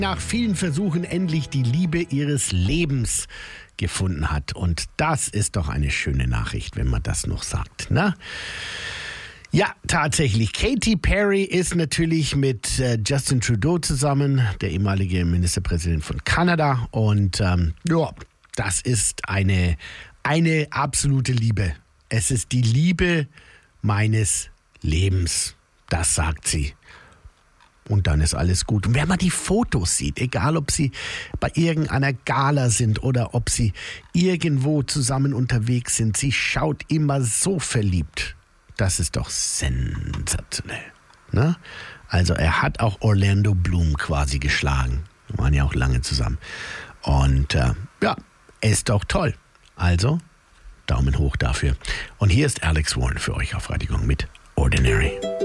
nach vielen Versuchen endlich die Liebe ihres Lebens gefunden hat. Und das ist doch eine schöne Nachricht, wenn man das noch sagt, ne? Ja, tatsächlich. Katy Perry ist natürlich mit Justin Trudeau zusammen, der ehemalige Ministerpräsident von Kanada. Und ja, das ist eine absolute Liebe. Es ist die Liebe meines Lebens. Das sagt sie. Und dann ist alles gut. Und wenn man die Fotos sieht, egal ob sie bei irgendeiner Gala sind oder ob sie irgendwo zusammen unterwegs sind, sie schaut immer so verliebt. Das ist doch sensationell. Ne? Also er hat auch Orlando Bloom quasi geschlagen. Wir waren ja auch lange zusammen. Und ja, ist doch toll. Also Daumen hoch dafür. Und hier ist Alex Warren für euch auf Radio Gong mit Ordinary.